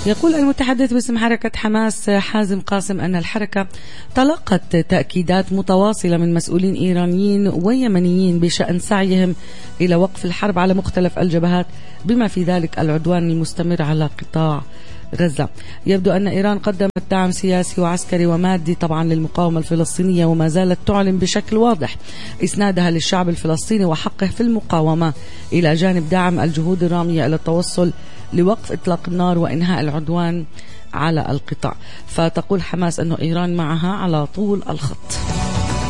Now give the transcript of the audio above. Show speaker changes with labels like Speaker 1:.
Speaker 1: يقول المتحدث باسم حركة حماس حازم قاسم أن الحركة تلقت تأكيدات متواصلة من مسؤولين إيرانيين ويمنيين بشأن سعيهم إلى وقف الحرب على مختلف الجبهات بما في ذلك العدوان المستمر على قطاع غزة. يبدو أن إيران قدمت دعم سياسي وعسكري ومادي طبعا للمقاومة الفلسطينية، وما زالت تعلن بشكل واضح إسنادها للشعب الفلسطيني وحقه في المقاومة، إلى جانب دعم الجهود الرامية إلى التوصل لوقف إطلاق النار وإنهاء العدوان على القطاع. فتقول حماس أن إيران معها على طول الخط.